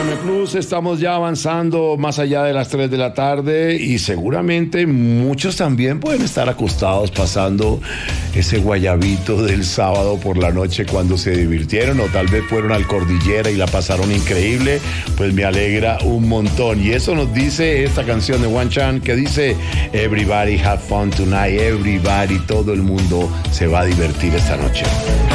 Plus, estamos ya avanzando más allá de las 3 de la tarde y seguramente muchos también pueden estar acostados pasando ese guayabito del sábado por la noche cuando se divirtieron o tal vez fueron al Cordillera y la pasaron increíble. Pues me alegra un montón y eso nos dice esta canción de One Chan que dice Everybody have fun tonight, everybody, todo el mundo se va a divertir esta noche.